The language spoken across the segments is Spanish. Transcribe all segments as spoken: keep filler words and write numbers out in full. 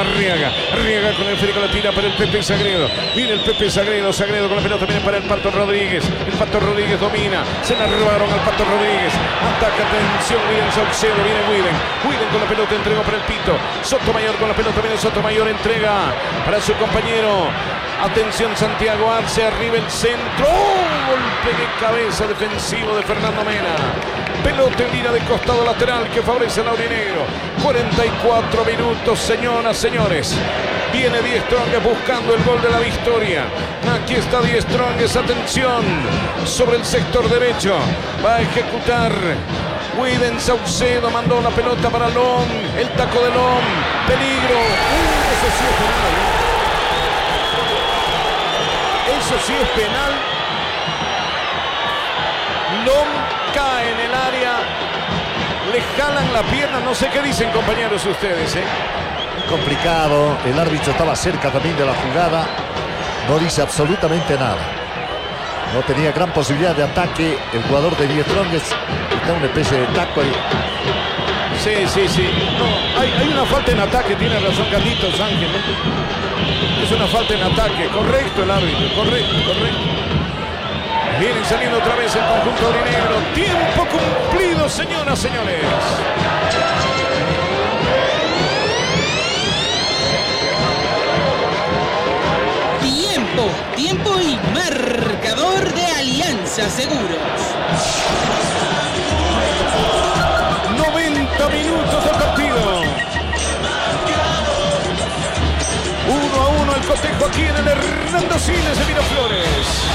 Arriaga, Arriaga con el Federico, la tira para el Pepe Sagredo. Viene el Pepe Sagredo, Sagredo con la pelota, viene para el Pato Rodríguez. El Pato Rodríguez domina, se la robaron al Pato Rodríguez. Ataca, atención, Widen Saucedo, viene Widen. Widen con la pelota, entregó para el Pito. Sotomayor con la pelota, viene Sotomayor, entrega para su compañero. Atención, Santiago Arce, arriba el centro. ¡Oh! Golpe de cabeza defensivo de Fernando Mena. Pelota en línea de costado lateral que favorece al aurinegro. cuarenta y cuatro minutos, señoras, señores. Viene Die Stronges buscando el gol de la victoria. Aquí está Die Stronges, atención. Sobre el sector derecho. Va a ejecutar Widen Saucedo, mandó la pelota para Lom. El taco de Lom. Peligro. Uh, eso sí es penal. Eso sí es penal. Lom cae en el área, le jalan la pierna, no sé qué dicen, compañeros, ustedes, ¿eh? Complicado, el árbitro estaba cerca también de la jugada, no dice absolutamente nada. No tenía gran posibilidad de ataque el jugador de Die Stronges, está una especie de taco ahí. Sí, sí, sí. No, hay, hay una falta en ataque, tiene razón Carlitos Ángel, ¿no? Es una falta en ataque, correcto el árbitro, correcto, correcto. Vienen saliendo otra vez el conjunto aurinegro. Tiempo cumplido, señoras, señores. Tiempo, tiempo y marcador de Alianza Seguros. noventa minutos del partido. Uno a uno el cotejo aquí en el Hernando Siles de Miraflores.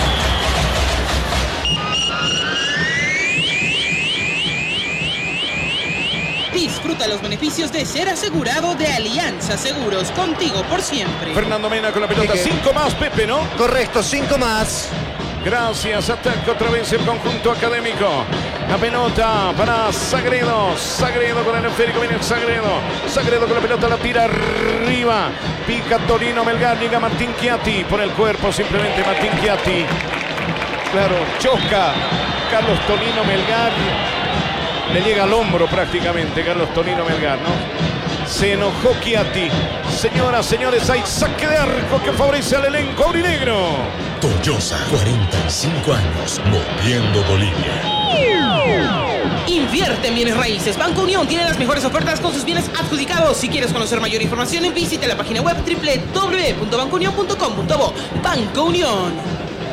Disfruta los beneficios de ser asegurado de Alianza Seguros, contigo por siempre. Fernando Mena con la pelota, cinco más, Pepe, ¿no? Correcto, cinco más. Gracias, ataca otra vez el conjunto académico. La pelota para Sagredo. Sagredo con el esférico, viene Sagredo. Sagredo con la pelota, la tira arriba. Pica Torino Melgar, llega Martín Chiatti. Por el cuerpo simplemente Martín Chiatti. Claro, choca Carlos Tonino Melgar. Le llega al hombro prácticamente Carlos Tonino Melgar, ¿no? Se enojó Chiatti. Señoras, señores, hay saque de arco que favorece al elenco aurinegro. Toyosa, cuarenta y cinco años, moviendo Bolivia. Invierte en bienes raíces. Banco Unión tiene las mejores ofertas con sus bienes adjudicados. Si quieres conocer mayor información, visite la página web doble u doble u doble u punto banco unión punto com punto bo. Banco Unión.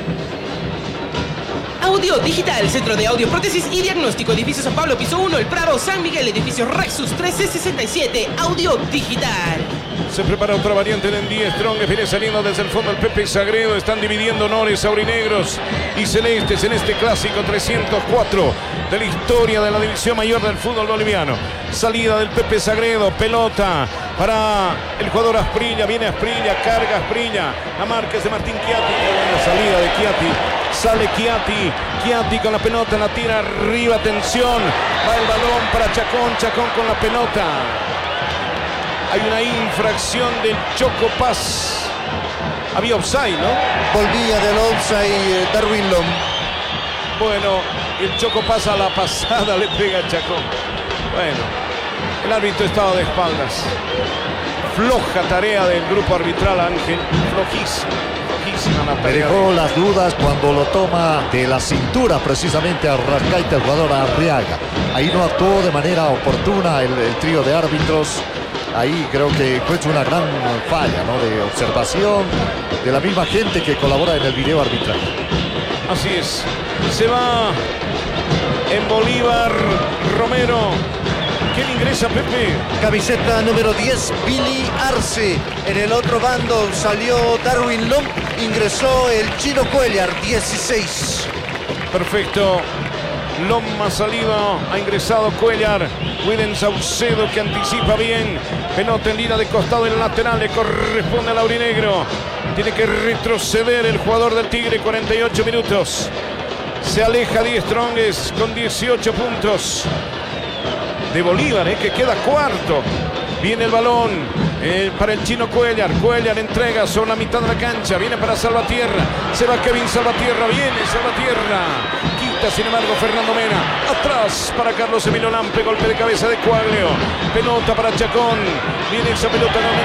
Audio Digital, Centro de Audio, Prótesis y Diagnóstico, Edificio San Pablo, Piso uno, El Prado, San Miguel, Edificio Rexus trece sesenta y siete, Audio Digital. Se prepara otra variante de Die Stronges, viene saliendo desde el fondo el Pepe Sagredo, están dividiendo honores aurinegros y celestes en este clásico trescientos cuatro de la historia de la división mayor del fútbol boliviano. Salida del Pepe Sagredo, pelota para el jugador Asprilla, viene Asprilla, carga Asprilla, la marca es de Martín Chiatti, la salida de Chiatti. Sale Chiatti, Chiatti con la pelota, la tira arriba, atención, va el balón para Chacón, Chacón con la pelota. Hay una infracción del Choco Paz. Había offside, ¿no? Volvía del offside Darwin Lom. Bueno, el Choco Paz a la pasada le pega a Chacón. Bueno, el árbitro estaba de espaldas. Floja tarea del grupo arbitral, Ángel, flojísima. Me dejó las dudas cuando lo toma de la cintura precisamente a Rascaita, el jugador Arriaga. Ahí no actuó de manera oportuna el, el trío de árbitros. Ahí creo que fue una gran falla, ¿no? De observación de la misma gente que colabora en el video arbitral. Así es. Se va en Bolívar Romero. ¿Quién ingresa, Pepe? Camiseta número diez, Billy Arce. En el otro bando salió Darwin Lom. Ingresó el Chino Cuellar, dieciséis. Perfecto. Lom ha salido, ha ingresado Cuellar. Widen Saucedo que anticipa bien. Pelota en línea de costado en el lateral. Le corresponde al aurinegro. Tiene que retroceder el jugador del Tigre. cuarenta y ocho minutos. Se aleja Die Stronges con dieciocho puntos. De Bolívar, eh, que queda cuarto. Viene el balón eh, para el Chino Cuellar. Cuellar entrega sobre la mitad de la cancha. Viene para Salvatierra. Se va Kevin Salvatierra. Viene Salvatierra. Quita sin embargo Fernando Mena. Atrás para Carlos Emilio Lampe. Golpe de cabeza de Cuaglio. Pelota para Chacón. Viene esa pelota.